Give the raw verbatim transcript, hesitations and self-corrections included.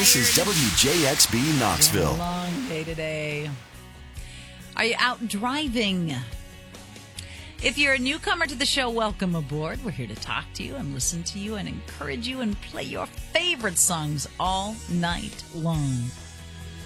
This is W J X B Knoxville. Been a long day today. Are you out driving? If you're a newcomer to the show, welcome aboard. We're here to talk to you and listen to you and encourage you and play your favorite songs all night long.